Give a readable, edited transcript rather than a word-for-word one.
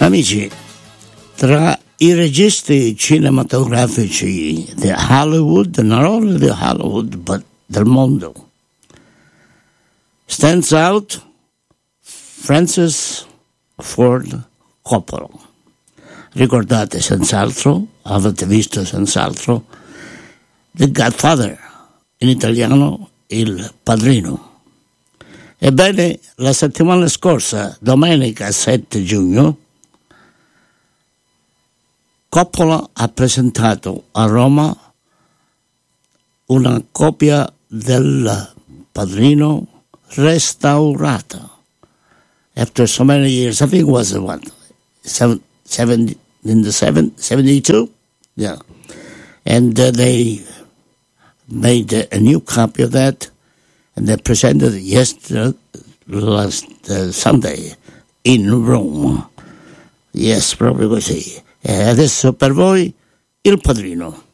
Amici, tra i registi cinematografici di Hollywood, not only di Hollywood, but del mondo, stands out Francis Ford Coppola. Ricordate senz'altro, avete visto senz'altro, The Godfather, in italiano Il Padrino. Ebbene, la settimana scorsa, domenica 7 giugno, Coppola ha presentato a Roma una copia del Padrino restaurata. After so many years, I think it was what, 72? Yeah. And they made a new copy of that, and they presented it last Sunday in Rome. Yes, proprio così. E adesso per voi Il Padrino.